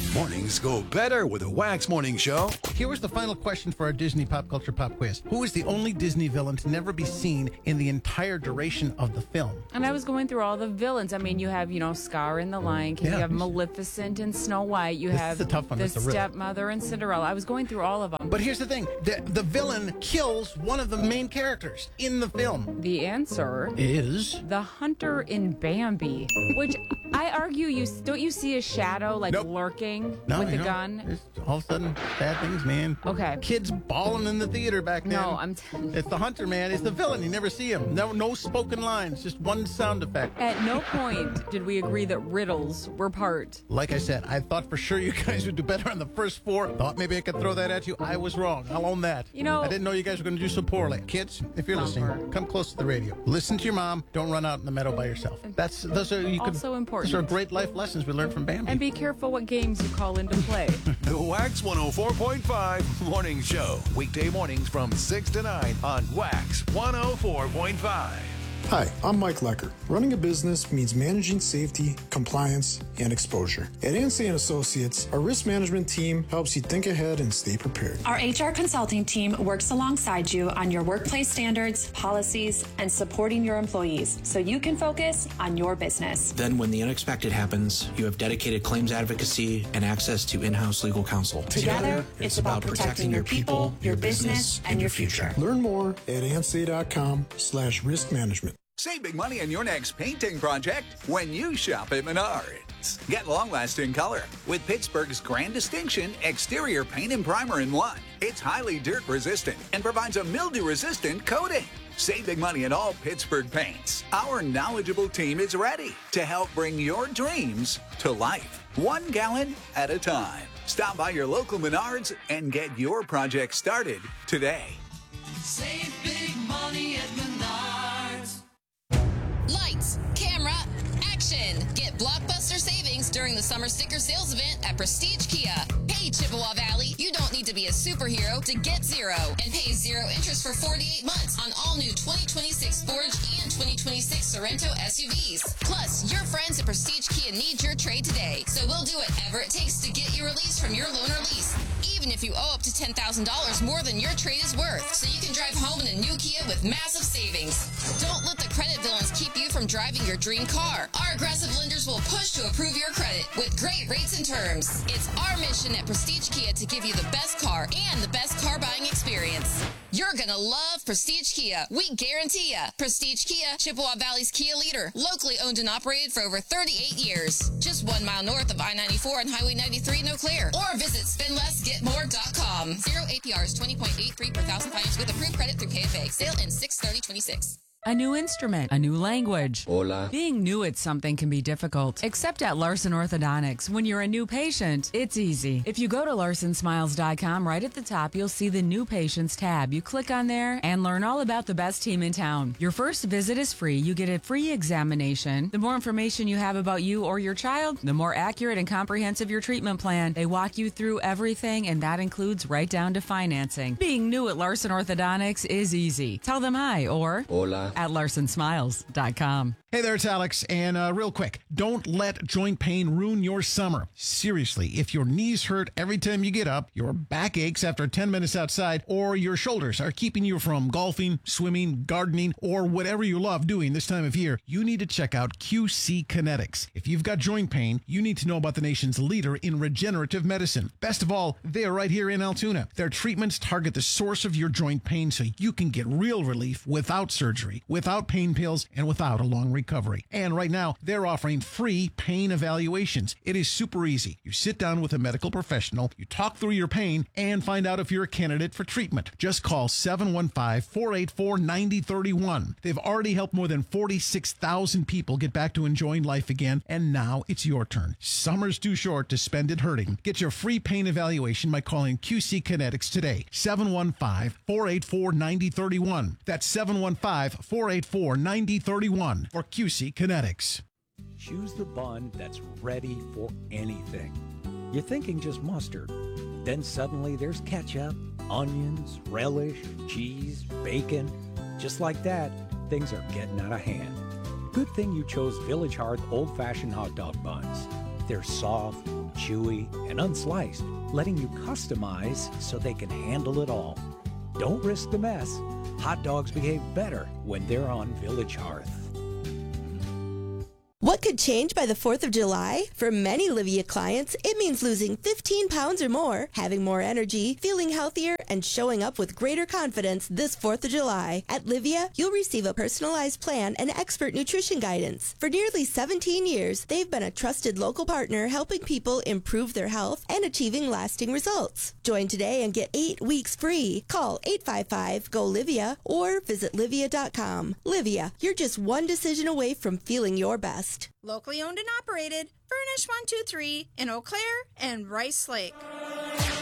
Mornings go better with a Wax Morning Show. Here was the final question for our Disney Pop Culture Pop Quiz. Who is the only Disney villain to never be seen in the entire duration of the film? And I was going through all the villains. I mean, you have, Scar in The Lion King. Yeah. You have Maleficent and Snow White. You This have is a tough one. the That's a riddle. stepmother and Cinderella. I was going through all of them. But here's the thing. The villain kills one of the main characters in the film. The answer, Is... the hunter in Bambi, which I argue don't you see a shadow Nope. lurking No, with the you know, gun? it's all of a sudden, bad things, man. Okay. Kids bawling in the theater back then. No, It's the hunter, man. It's the villain. You never see him. No spoken lines. Just one sound effect. At no point did we agree that riddles were part. Like I said, I thought for sure you guys would do better on the first four. Thought maybe I could throw that at you. I was wrong. I'll own that. I didn't know you guys were going to do so poorly. Kids, if you're listening, come close to the radio. Listen to your mom. Don't run out in the meadow by yourself. Those are Also important. Those are great life lessons we learned from Bambi. And be careful what games you call into play. The Wax 104.5 Morning Show. Weekday mornings from 6 to 9 on Wax 104.5. Hi, I'm Mike Lecker. Running a business means managing safety, compliance, and exposure. At Ansay & Associates, our risk management team helps you think ahead and stay prepared. Our HR consulting team works alongside you on your workplace standards, policies, and supporting your employees so you can focus on your business. Then when the unexpected happens, you have dedicated claims advocacy and access to in-house legal counsel. Together, it's about protecting your people, your business, and your future. Learn more at ansay.com/risk management. Save big money on your next painting project when you shop at Menards. Get long-lasting color with Pittsburgh's grand distinction exterior paint and primer in one. It's highly dirt-resistant and provides a mildew-resistant coating. Save big money on all Pittsburgh paints. Our knowledgeable team is ready to help bring your dreams to life, 1 gallon at a time. Stop by your local Menards and get your project started today. Save big money at Menards. Lights, camera, action! Get blockbuster savings during the summer sticker sales event at Prestige Kia. Hey, Chippewa Valley, you don't need to be a superhero to get zero and pay zero interest for 48 months on all new 2026 Forge and 2026 Sorrento SUVs. Plus, your friends at Prestige Kia need your trade today, so we'll do whatever it takes to get you released from your loan or lease, even if you owe up to $10,000 more than your trade is worth, so you can drive home in a new Kia with massive savings. Don't let the credit villains keep you from driving your dream car. Our aggressive lenders will push to approve your credit with great rates and terms. It's our mission at Prestige Kia to give you the best car and the best car buying experience. You're gonna love Prestige Kia. We guarantee ya. Prestige Kia, Chippewa Valley's Kia leader, locally owned and operated for over 38 years. Just 1 mile north of I-94 and Highway 93 in Eau Claire. Or visit spendlessgetmore.com. 0 APRs 20.83 per thousand financed with approved credit through KFA. Sale in 6/30/26. A new instrument, a new language. Hola. Being new at something can be difficult, except at Larson Orthodontics. When you're a new patient, it's easy. If you go to larsonsmiles.com, right at the top, you'll see the New Patients tab. You click on there and learn all about the best team in town. Your first visit is free. You get a free examination. The more information you have about you or your child, the more accurate and comprehensive your treatment plan. They walk you through everything, and that includes right down to financing. Being new at Larson Orthodontics is easy. Tell them hi or Hola. at larsonsmiles.com. Hey there, it's Alex. And real quick, don't let joint pain ruin your summer. Seriously, if your knees hurt every time you get up, your back aches after 10 minutes outside, or your shoulders are keeping you from golfing, swimming, gardening, or whatever you love doing this time of year, you need to check out QC Kinetics. If you've got joint pain, you need to know about the nation's leader in regenerative medicine. Best of all, they are right here in Altoona. Their treatments target the source of your joint pain so you can get real relief without surgery, without pain pills, and without a long recovery. And right now, they're offering free pain evaluations. It is super easy. You sit down with a medical professional, you talk through your pain, and find out if you're a candidate for treatment. Just call 715-484-9031. They've already helped more than 46,000 people get back to enjoying life again, and now it's your turn. Summer's too short to spend it hurting. Get your free pain evaluation by calling QC Kinetics today. 715-484-9031. That's 715-484-9031 for QC Kinetics. Choose the bun that's ready for anything. You're thinking just mustard. Then suddenly there's ketchup, onions, relish, cheese, bacon. Just like that, things are getting out of hand. Good thing you chose Village Hearth old-fashioned hot dog buns. They're soft, chewy, and unsliced, letting you customize so they can handle it all. Don't risk the mess. Hot dogs behave better when they're on Village Hearth. What could change by the 4th of July? For many Livea clients, it means losing 15 pounds or more, having more energy, feeling healthier, and showing up with greater confidence this 4th of July. At Livea, you'll receive a personalized plan and expert nutrition guidance. For nearly 17 years, they've been a trusted local partner helping people improve their health and achieving lasting results. Join today and get 8 weeks free. Call 855-GO-LIVEA or visit Livea.com. Livea, you're just one decision away from feeling your best. Locally owned and operated, Furnish 123 in Eau Claire and Rice Lake.